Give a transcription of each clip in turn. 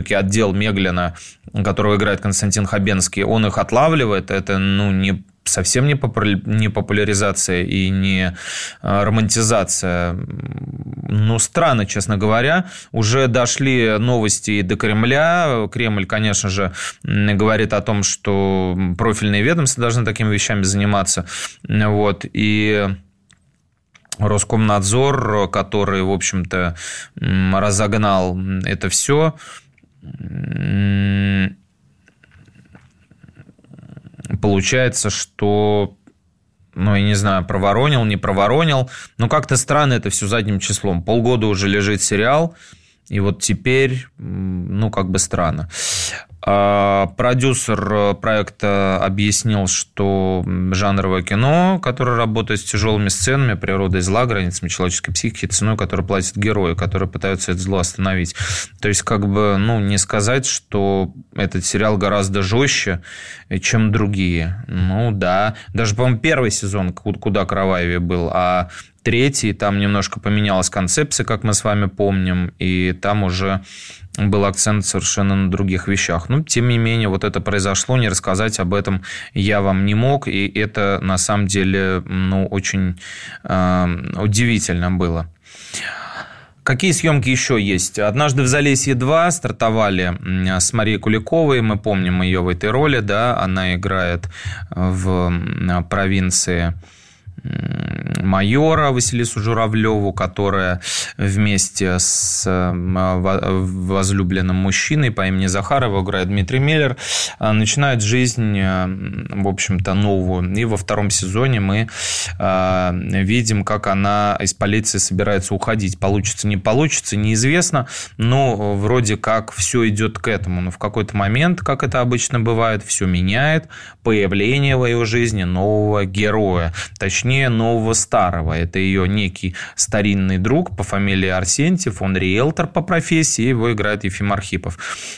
все-таки отдел Меглина, которого играет Константин Хабенский, он их отлавливает. Это, совсем не популяризация и не романтизация. Странно, честно говоря. Уже дошли новости и до Кремля. Кремль, конечно же, говорит о том, что профильные ведомства должны такими вещами заниматься. И Роскомнадзор, который, в общем-то, разогнал это все, получается, что, я не знаю, проворонил, не проворонил, но как-то странно это все задним числом. Полгода уже лежит сериал, и вот теперь, странно. Продюсер проекта объяснил, что жанровое кино, которое работает с тяжелыми сценами, природа и зла, границами человеческой психики, ценой, которую платят герои, которые пытаются это зло остановить. То есть, не сказать, что этот сериал гораздо жестче, чем другие. Да. Даже, по-моему, первый сезон куда кровавее был, а третий, там немножко поменялась концепция, как мы с вами помним, и там уже был акцент совершенно на других вещах. Тем не менее, вот это произошло, не рассказать об этом я вам не мог, и это на самом деле очень удивительно было. Какие съемки еще есть? «Однажды в Залесье 2» стартовали с Марией Куликовой. Мы помним ее в этой роли, да, она играет в провинции майора Василису Журавлеву, которая вместе с возлюбленным мужчиной по имени Захарова, играет Дмитрий Меллер, начинает жизнь, в общем-то, новую. И во втором сезоне мы видим, как она из полиции собирается уходить. Получится, не получится, неизвестно, но вроде как все идет к этому. Но в какой-то момент, как это обычно бывает, все меняет появление в ее жизни нового героя. Точнее, нового старого. Это ее некий старинный друг по фамилии Арсентьев. Он риэлтор по профессии, его играет Ефим Архипов.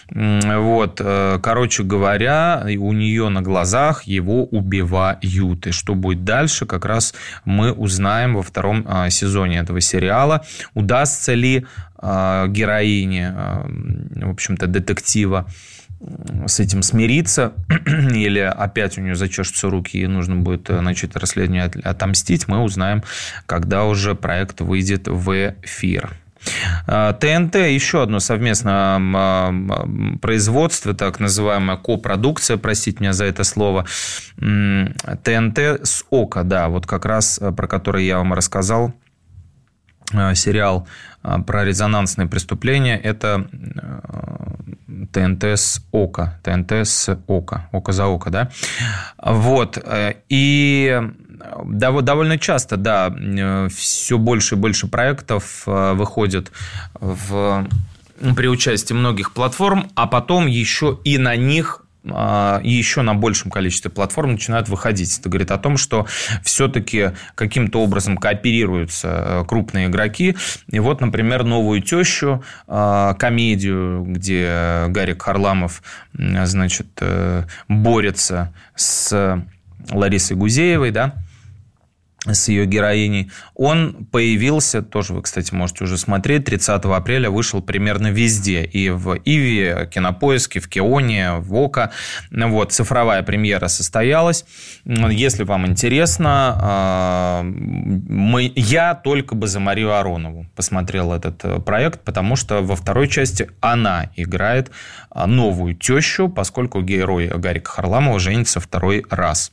Короче говоря, у нее на глазах его убивают. И что будет дальше, как раз мы узнаем во втором сезоне этого сериала. Удастся ли героине, в общем-то, детектива с этим смириться, или опять у нее зачешутся руки и нужно будет начать расследование, отомстить, мы узнаем, когда уже проект выйдет в эфир. ТНТ, еще одно совместное производство, так называемая копродукция, простите меня за это слово, ТНТ с ОКО, да, вот как раз про который я вам рассказал, сериал про резонансные преступления, это ТНТ с ОКО, ОКО за ОКО, да, и довольно часто, да, все больше и больше проектов выходит при участии многих платформ, а потом еще и на них, еще на большем количестве платформ начинают выходить. Это говорит о том, что все-таки каким-то образом кооперируются крупные игроки. И вот, например, «Новую тещу», комедию, где Гарик Харламов, значит, борется с Ларисой Гузеевой, да, с ее героиней, он появился, тоже вы, кстати, можете уже смотреть, 30 апреля вышел примерно везде, и в Иви, Кинопоиске, в Кионе, в ОКО, цифровая премьера состоялась. Если вам интересно, я только бы за Марию Аронову посмотрел этот проект, потому что во второй части она играет новую тещу, поскольку герой Гарика Харламова женится второй раз.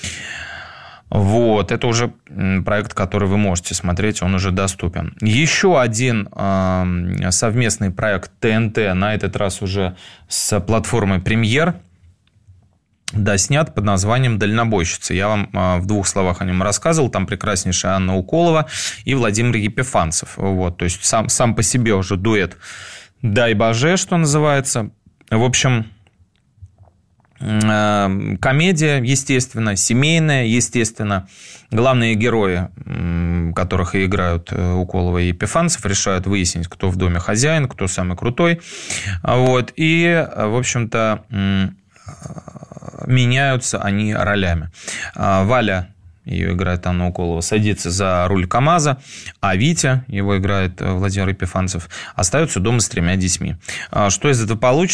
Это уже проект, который вы можете смотреть, он уже доступен. Еще один совместный проект ТНТ, на этот раз уже с платформой «Премьер», снят под названием «Дальнобойщица». Я вам в двух словах о нем рассказывал. Там прекраснейшая Анна Уколова и Владимир Епифанцев. То есть сам по себе уже дуэт «Дай боже», что называется. В общем, комедия, естественно, семейная, естественно. Главные герои, которых и играют Уколова и Епифанцев, решают выяснить, кто в доме хозяин, кто самый крутой. И, в общем-то, меняются они ролями. Валя, ее играет Анна Уколова, садится за руль КамАЗа, а Витя, его играет Владимир Епифанцев, остается дома с 3 детьми. Что из этого получится?